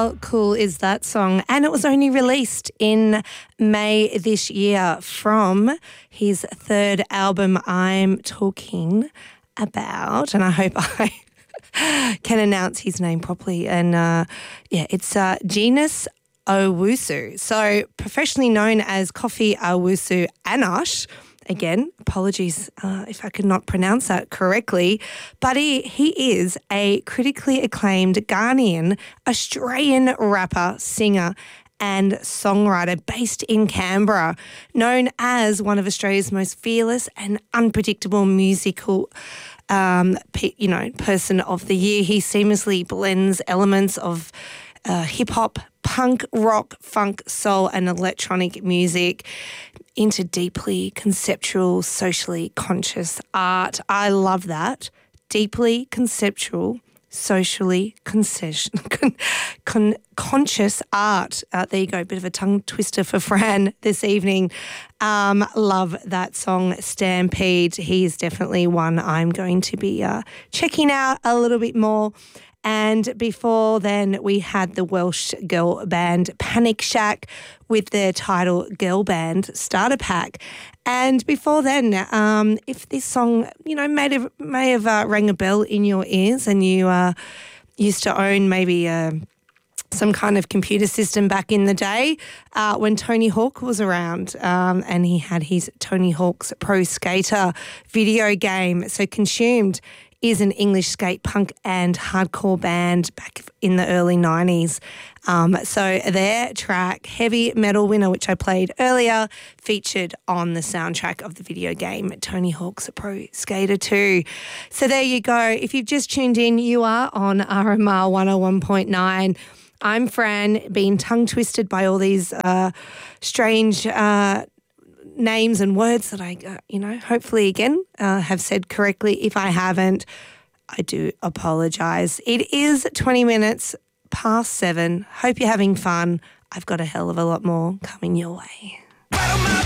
How cool is that song? And it was only released in May this year from his third album, I'm talking about, and I hope I can announce his name properly. And it's Genus Owusu. So professionally known as Kofi Owusu Anash. Again, apologies if I could not pronounce that correctly, but he is a critically acclaimed Ghanaian Australian rapper, singer and songwriter based in Canberra, known as one of Australia's most fearless and unpredictable musical person of the year. He seamlessly blends elements of hip-hop, punk, rock, funk, soul and electronic music into deeply conceptual, socially conscious art. I love that. Deeply conceptual, socially conscious art. There you go, bit of a tongue twister for Fran this evening. Love that song, Stampede. He is definitely one I'm going to be checking out a little bit more. And before then, we had the Welsh girl band Panic Shack with their title Girl Band Starter Pack. And before then, if this song, may have rang a bell in your ears and you used to own maybe some kind of computer system back in the day when Tony Hawk was around and he had his Tony Hawk's Pro Skater video game. So Consumed is an English skate punk and hardcore band back in the early 90s. So their track, Heavy Metal Winner, which I played earlier, featured on the soundtrack of the video game Tony Hawk's Pro Skater 2. So there you go. If you've just tuned in, you are on RMR 101.9. I'm Fran, being tongue-twisted by all these strange names and words that I, hopefully again have said correctly. If I haven't, I do apologise. It is 20 minutes past 7. Hope you're having fun. I've got a hell of a lot more coming your way.